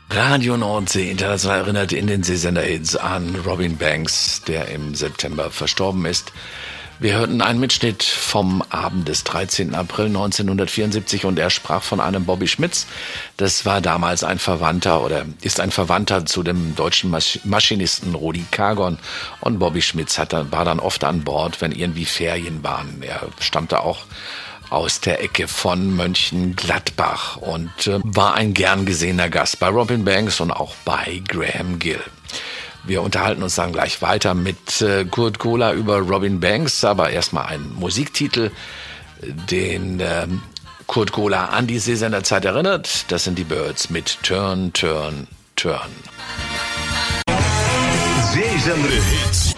Radio Nordsee international erinnert in den Seesender-Hits an Robin Banks, der im September verstorben ist. Wir hörten einen Mitschnitt vom Abend des 13. April 1974 und er sprach von einem Bobby Schmitz. Das war damals ein Verwandter oder ist ein Verwandter zu dem deutschen Maschinisten Rudi Cargon. Und Bobby Schmitz war dann oft an Bord, wenn irgendwie Ferien waren. Er stammte auch aus der Ecke von Mönchengladbach und war ein gern gesehener Gast bei Robin Banks und auch bei Graham Gill. Wir unterhalten uns dann gleich weiter mit Kurt Kohler über Robin Banks, aber erstmal ein Musiktitel, den Kurt Kohler an die Seesenderzeit erinnert. Das sind die Byrds mit Turn, Turn, Turn. Seesender-Hits.